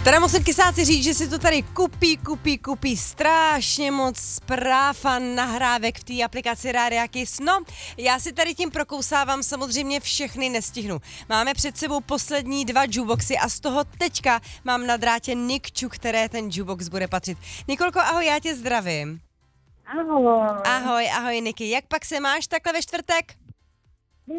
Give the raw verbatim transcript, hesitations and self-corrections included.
Teda musím kysáci říct, že si to tady kupí, kupí, kupí strašně moc zpráv a nahrávek v té aplikaci Rádia Kiss. No, já si tady tím prokousávám, samozřejmě všechny nestihnu. Máme před sebou poslední dva jukeboxy a z toho teďka mám na drátě Nikču, které ten jukebox bude patřit. Nikolko, ahoj, já tě zdravím. Ahoj. Ahoj, ahoj Niky, jak pak se máš takhle ve čtvrtek?